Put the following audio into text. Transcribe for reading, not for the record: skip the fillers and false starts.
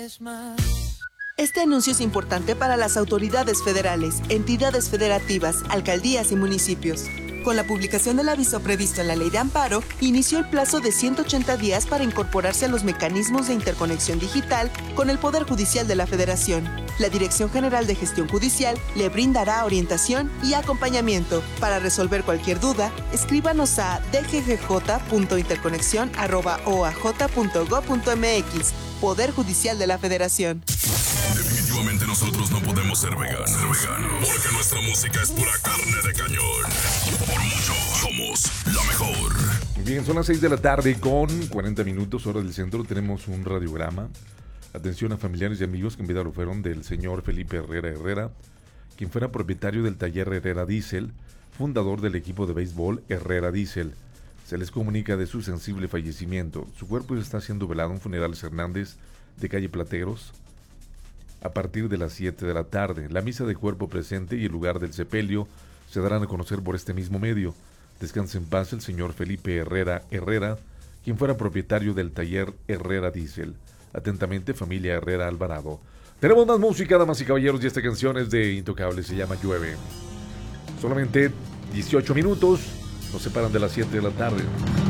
Este anuncio es importante para las autoridades federales, entidades federativas, alcaldías y municipios. Con la publicación del aviso previsto en la Ley de Amparo, inició el plazo de 180 días para incorporarse a los mecanismos de interconexión digital con el Poder Judicial de la Federación. La Dirección General de Gestión Judicial le brindará orientación y acompañamiento. Para resolver cualquier duda, escríbanos a dggj.interconexión@oaj.gov.mx. Poder Judicial de la Federación. Definitivamente nosotros no podemos ser veganos, porque nuestra música es pura carne de cañón. Por mucho, somos la mejor. Bien, son las 6 de la tarde con 40 minutos, hora del centro. Tenemos un radiograma. Atención a familiares y amigos que en vida lo fueron del señor Felipe Herrera, quien fuera propietario del taller Herrera Diesel, fundador del equipo de béisbol Herrera Diesel. Se les comunica de su sensible fallecimiento. Su cuerpo está siendo velado en Funerales Hernández de calle Plateros a partir de las 7 de la tarde. La misa de cuerpo presente y el lugar del sepelio se darán a conocer por este mismo medio. Descanse en paz el señor Felipe Herrera, quien fuera propietario del taller Herrera Diesel. Atentamente, familia Herrera Alvarado. Tenemos más música, damas y caballeros, y esta canción es de Intocable, se llama Llueve. Solamente 18 minutos nos separan de las 7 de la tarde.